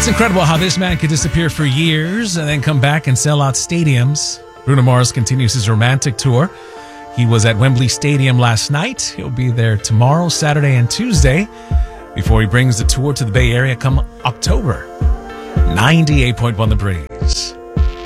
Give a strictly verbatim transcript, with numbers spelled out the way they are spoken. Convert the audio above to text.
It's incredible how this man could disappear for years and then come back and sell out stadiums. Bruno Mars continues his romantic tour. He was at Wembley Stadium last night. He'll be there tomorrow, Saturday, and Tuesday before he brings the tour to the Bay Area come October. ninety-eight point one The Breeze.